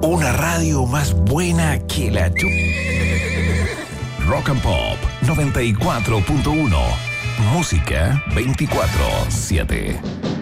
Una radio más buena que la Rock and Pop 94.1. Música 24/7.